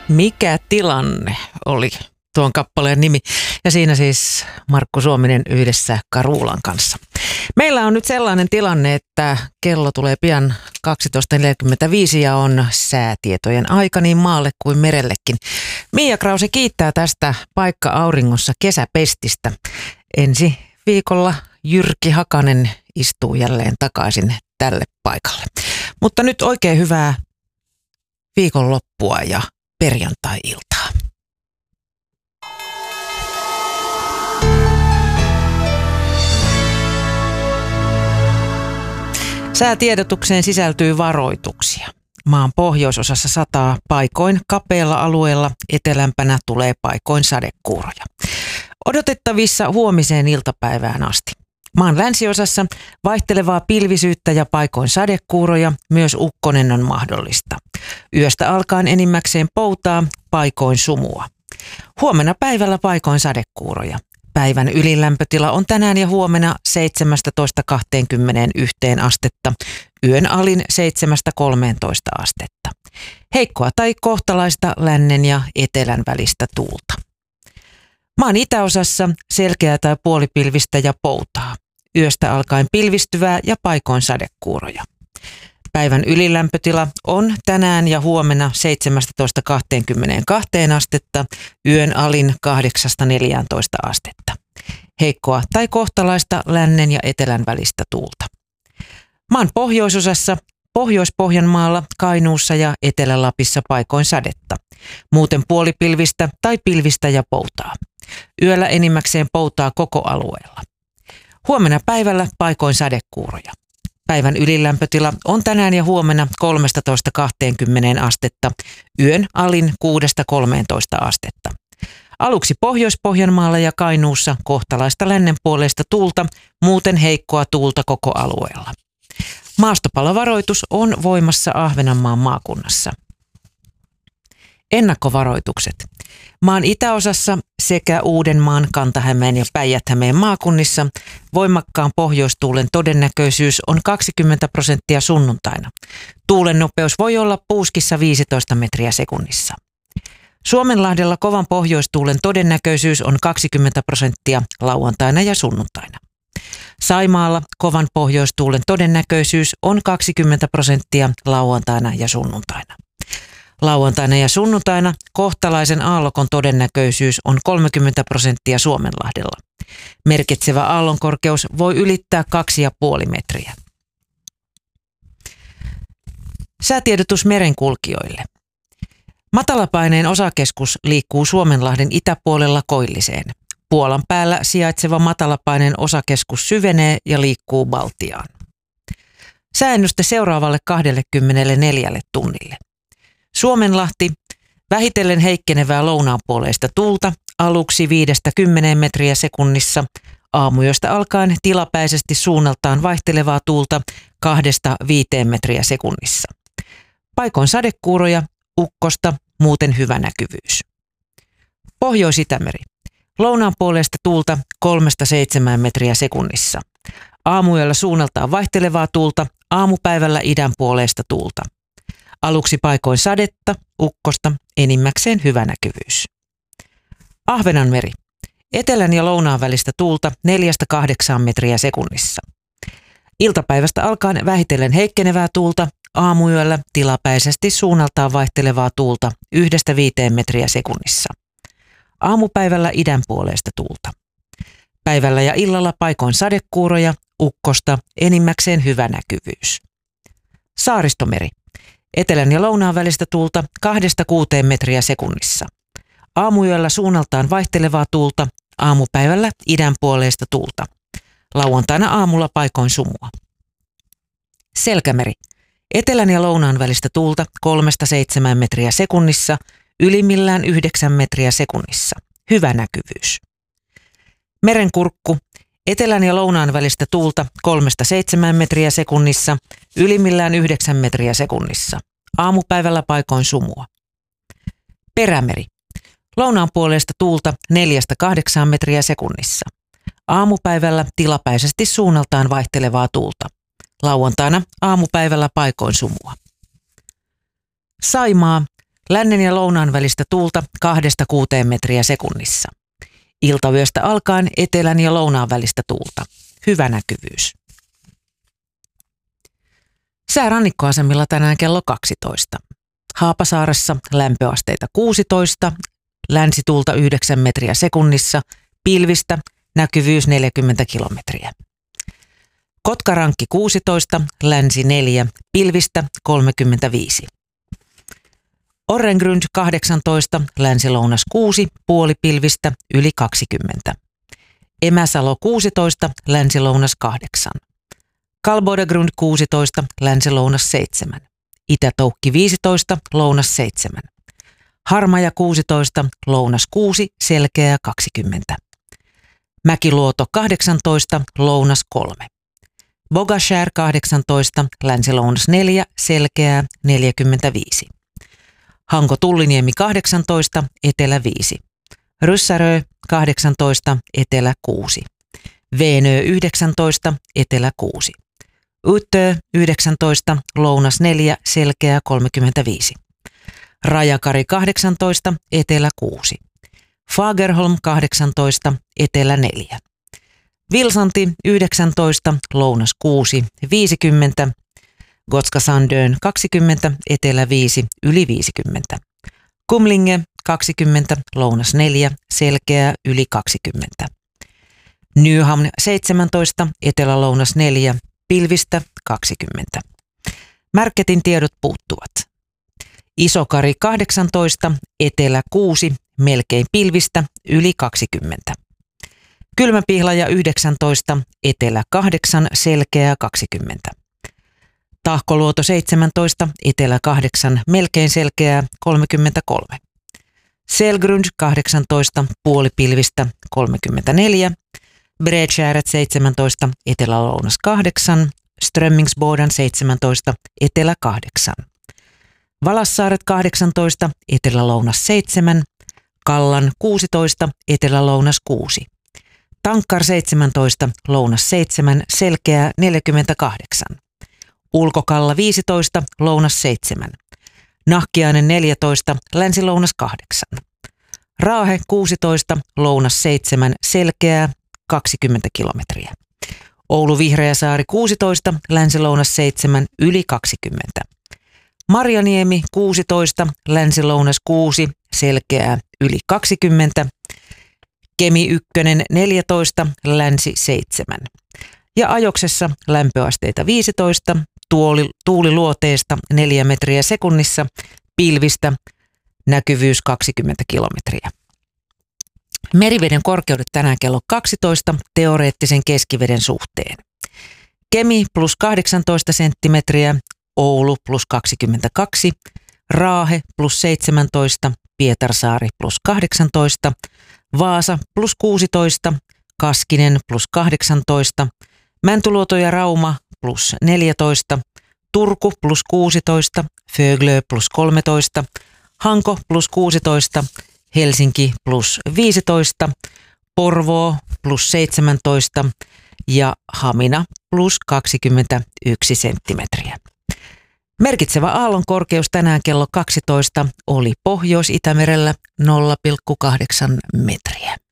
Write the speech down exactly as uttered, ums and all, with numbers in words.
Mikä tilanne oli tuon kappaleen nimi. Ja siinä siis Markku Suominen yhdessä Karuulan kanssa. Meillä on nyt sellainen tilanne, että kello tulee pian kaksitoista neljäkymmentäviisi ja on säätietojen aika niin maalle kuin merellekin. Mia Krause kiittää tästä paikka-auringossa kesäpestistä. Ensi viikolla Jyrki Hakanen istuu jälleen takaisin tälle paikalle. Mutta nyt oikein hyvää viikonloppua ja perjantai-iltaa. Säätiedotukseen sisältyy varoituksia. Maan pohjoisosassa sataa paikoin kapealla alueella, etelämpänä tulee paikoin sadekuuroja. Odotettavissa huomiseen iltapäivään asti. Maan länsiosassa vaihtelevaa pilvisyyttä ja paikoin sadekuuroja, myös ukkonen on mahdollista. Yöstä alkaen enimmäkseen poutaa, paikoin sumua. Huomenna päivällä paikoin sadekuuroja. Päivän ylilämpötila on tänään ja huomenna seitsemästätoista kahteenkymmeneenyhteen astetta, yön alin seitsemästä kolmeentoista astetta. Heikkoa tai kohtalaista lännen ja etelän välistä tuulta. Maan itäosassa selkeää tai puolipilvistä ja poutaa. Yöstä alkaen pilvistyvää ja paikoin sadekuuroja. Päivän ylilämpötila on tänään ja huomenna seitsemästätoista kahteenkymmeneenkahteen astetta, yön alin kahdeksasta neljääntoista astetta. Heikkoa tai kohtalaista lännen ja etelän välistä tuulta. Maan pohjoisosassa, Pohjois-Pohjanmaalla, Kainuussa ja Etelä-Lapissa paikoin sadetta. Muuten puolipilvistä tai pilvistä ja poutaa. Yöllä enimmäkseen poutaa koko alueella. Huomenna päivällä paikoin sadekuuroja. Päivän ylilämpötila on tänään ja huomenna kolmestatoista kahteenkymmeneen astetta, yön alin kuudesta kolmeentoista astetta. Aluksi Pohjois-Pohjanmaalla ja Kainuussa kohtalaista lännenpuoleista tuulta, muuten heikkoa tuulta koko alueella. Maastopalovaroitus on voimassa Ahvenanmaan maakunnassa. Ennakkovaroitukset. Maan itäosassa sekä Uudenmaan, Kanta-Hämeen ja Päijät-Hämeen maakunnissa voimakkaan pohjoistuulen todennäköisyys on kaksikymmentä prosenttia sunnuntaina. Tuulen nopeus voi olla puuskissa viisitoista metriä sekunnissa. Suomenlahdella kovan pohjoistuulen todennäköisyys on kaksikymmentä prosenttia lauantaina ja sunnuntaina. Saimaalla kovan pohjoistuulen todennäköisyys on kaksikymmentä prosenttia lauantaina ja sunnuntaina. Lauantaina ja sunnuntaina kohtalaisen aallokon todennäköisyys on kolmekymmentä prosenttia Suomenlahdella. Merkitsevä aallonkorkeus voi ylittää kaksi pilkku viisi metriä. Säätiedotus merenkulkijoille. Matalapaineen osakeskus liikkuu Suomenlahden itäpuolella koilliseen. Puolan päällä sijaitseva matalapaineen osakeskus syvenee ja liikkuu Baltiaan. Sääennuste seuraavalle kaksikymmentäneljä tunnille. Suomenlahti, vähitellen heikkenevää lounaanpuoleista tuulta, aluksi viidestä kymmeneen metriä sekunnissa, aamuyöstä alkaen tilapäisesti suunnaltaan vaihtelevaa tuulta kahdesta viiteen metriä sekunnissa. Paikoin sadekuuroja, ukkosta, muuten hyvä näkyvyys. Pohjois-Itämeri, lounaanpuoleista tuulta kolmesta seitsemään metriä sekunnissa. Aamuyöllä suunnaltaan vaihtelevaa tuulta, aamupäivällä idän puoleista tuulta. Aluksi paikoin sadetta, ukkosta, enimmäkseen hyvä näkyvyys. Ahvenanmeri. Etelän ja lounaan välistä tuulta neljästä kahdeksaan metriä sekunnissa. Iltapäivästä alkaen vähitellen heikkenevää tuulta, aamuyöllä tilapäisesti suunnaltaan vaihtelevaa tuulta yhdestä viiteen metriä sekunnissa. Aamupäivällä idän puoleista tuulta. Päivällä ja illalla paikoin sadekuuroja, ukkosta, enimmäkseen hyvä näkyvyys. Saaristomeri. Etelän ja lounaan välistä tuulta kahdesta kuuteen metriä sekunnissa. Aamuyöllä suunnaltaan vaihtelevaa tuulta, aamupäivällä idän puoleista tuulta. Lauantaina aamulla paikoin sumua. Selkämeri. Etelän ja lounaan välistä tuulta kolmesta seitsemään metriä sekunnissa, ylimmillään yhdeksän metriä sekunnissa. Hyvä näkyvyys. Merenkurkku. Etelän ja lounaan välistä tuulta kolmesta seitsemään metriä sekunnissa, ylimmillään yhdeksän metriä sekunnissa. Aamupäivällä paikoin sumua. Perämeri. Lounaan puolesta tuulta neljästä kahdeksaan metriä sekunnissa. Aamupäivällä tilapäisesti suunnaltaan vaihtelevaa tuulta. Lauantaina aamupäivällä paikoin sumua. Saimaa. Lännen ja lounaan välistä tuulta kahdesta kuuteen metriä sekunnissa. Iltayöstä alkaen etelän ja lounaan välistä tuulta. Hyvä näkyvyys. Sää rannikkoasemilla tänään kello kaksitoista. Haapasaaressa lämpöasteita kuusitoista, länsituulta yhdeksän metriä sekunnissa, pilvistä, näkyvyys neljäkymmentä kilometriä. Kotkarankki kuusitoista, länsi neljä, pilvistä kolmekymmentäviisi. Orrengrund kahdeksantoista, länsi-lounas kuusi, puoli pilvistä, yli kaksikymmentä. Emäsalo kuusitoista, länsi-lounas kahdeksan. Kalbodagrund kuusitoista, länsi-lounas seitsemän. Itätoukki viisitoista, lounas seitsemän. Harmaja kuusitoista, lounas kuusi, selkeää kaksikymmentä. Mäkiluoto kahdeksantoista, lounas kolme. Bogashär kahdeksantoista, länsi-lounas neljä, selkeää neljäkymmentäviisi. Hanko Tulliniemi kahdeksantoista, etelä viisi. Ryssärö kahdeksantoista, etelä kuusi. Veenö yhdeksäntoista, etelä kuusi. Uttö yhdeksäntoista, lounas neljä, selkeää kolmekymmentäviisi. Rajakari kahdeksantoista, etelä kuusi. Fagerholm kahdeksantoista, etelä neljä. Vilsanti yhdeksäntoista, lounas kuusi, viisikymmentä. Gotska Sandön kaksikymmentä, etelä viisi, yli viisikymmentä. Kumlinge kaksikymmentä, lounas neljä, selkeää yli kaksikymmentä. Nyhamn seitsemäntoista, etelä-lounas neljä, pilvistä kaksikymmentä. Märketin tiedot puuttuvat. Isokari kahdeksantoista, etelä kuusi, melkein pilvistä, yli kaksikymmentä. Kylmäpihlaja yhdeksäntoista, etelä kahdeksan, selkeää kaksikymmentä. Tahkoluoto seitsemäntoista, etelä kahdeksan, melkein selkeää kolmekymmentäkolme. Selgrund kahdeksantoista, puoli pilvistä kolmekymmentäneljä. Bredskärret seitsemäntoista, etelä-lounas kahdeksan. Strömmingsboden seitsemäntoista, etelä kahdeksan. Valassaaret kahdeksantoista, etelä-lounas seitsemän. Kallan kuusitoista, etelä-lounas kuusi. Tankkar seitsemäntoista, lounas seitsemän, selkeää neljäkymmentäkahdeksan. Ulkokalla viisitoista, lounas seitsemän. Nahkiainen neljätoista, länsi-lounas kahdeksan. Raahe kuusitoista, lounas seitsemän, selkeää kaksikymmentä kilometriä. Oulu Vihreäsaari kuusitoista, länsi-lounas seitsemän, yli kaksikymmentä. Marjaniemi kuusitoista, länsi-lounas kuusi, selkeää yli kaksikymmentä. Kemi ykkönen neljätoista, länsi seitsemän. Ja Ajoksessa lämpöasteita viisitoista, tuoli, tuuli luoteesta neljä metriä sekunnissa, pilvistä, näkyvyys kaksikymmentä kilometriä. Meriveden korkeudet tänään kello kaksitoista teoreettisen keskiveden suhteen. Kemi plus kahdeksantoista senttimetriä, Oulu plus kaksikymmentäkaksi, Raahe plus seitsemäntoista, Pietarsaari plus kahdeksantoista, Vaasa plus kuusitoista, Kaskinen plus kahdeksantoista, Mäntyluoto ja Rauma plus neljätoista, Turku plus kuusitoista, Föglö plus kolmetoista, Hanko plus kuusitoista, Helsinki plus viisitoista, Porvoo plus seitsemäntoista ja Hamina plus kaksikymmentäyksi senttimetriä. Merkitsevä aallon korkeus tänään kello kaksitoista oli Pohjois-Itämerellä nolla pilkku kahdeksan metriä.